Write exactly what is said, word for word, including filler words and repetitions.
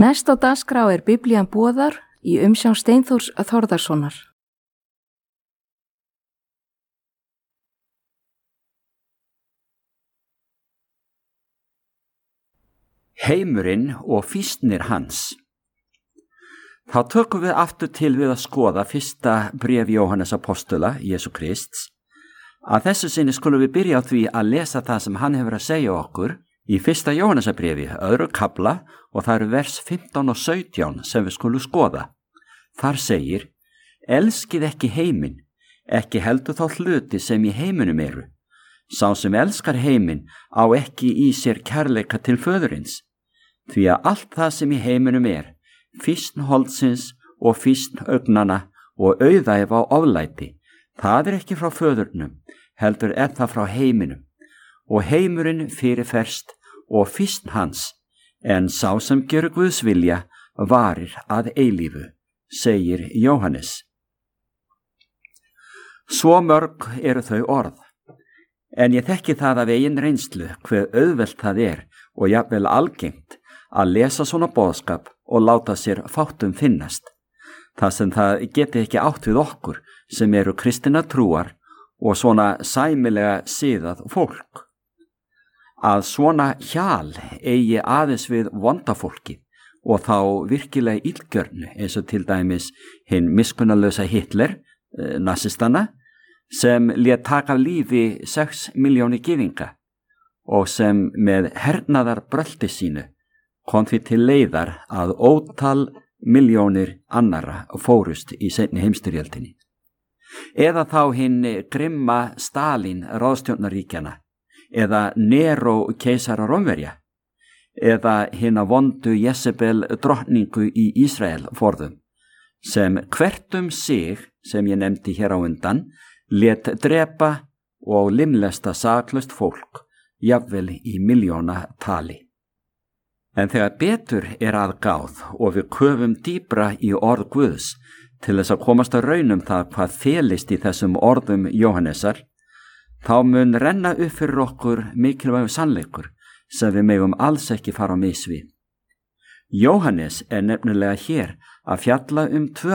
Næst á dagskrá er Biblían boðar í umsjón Steinþórs Þórðarsonar. Heimurinn og fýsnir hans. Þá tökum við aftur til við að skoða fyrsta bréf Jóhannes apostula, Jesú Krists. Að þessu sinni skulum við byrja á því að lesa það sem hann hefur að segja okkur í fyrsta Jóhannesarbréfi, öðru kafla, og það eru vers fimmtán og sautján sem við skulum skoða. Þar segir: Elskið ekki heiminn, ekki heldur þá hluti sem í heiminum eru. Sá sem elskar heiminn á ekki í sér kærleika til föðurins. Því að allt það sem í heiminum er, fýsn holdsins og fýsn augnanna og auðæf á oflæti, það er ekki frá föðurnum, heldur er það frá heiminum. Og heimurinn fyrirferst og fýsn hans, en sá sem gjör Guðs vilja varir að eilífu, segir Jóhannes. Svo mörg eru þau orð, en ég þekki það af eigin reynslu hve auðvelt það er og jafnvel algengt að lesa svona boðskap og láta sér fátum finnast, það sem það geti ekki átt við okkur sem eru kristinna trúar og svona sæmilega siðað fólk. Að svona hjal eigi aðeins við vondafólki og þá virkilega illgjörnu eins og til dæmis hinn miskunnarlausa Hitler, eh, nasistana, sem lét taka lífi sex milljónir gyðinga og sem með hernaðar brölti sínu kom því til leiðar að ótal milljónir annara fórust í seinni heimsstyrjöldinni. Eða þá hinn grimma Stalin ráðstjórnaríkjana, eða Nero keisara Rómverja, eða hinna vondu Jezebel drottningu í Ísrael forðum, sem hvert um sig, sem ég nefndi hér á undan, lét drepa og limlesta saklaust fólk, jafnvel í milljóna tali. En þegar betur er að gáð og við köfum dýpra í orð Guðs til þess að komast að raunum það hvað felist í þessum orðum Jóhannesar, þá mun renna upp fyrir okkur mikilvægur sannleikur sem við megum alls ekki fara á mis við. Jóhannes er nefnilega hér að fjalla um tvö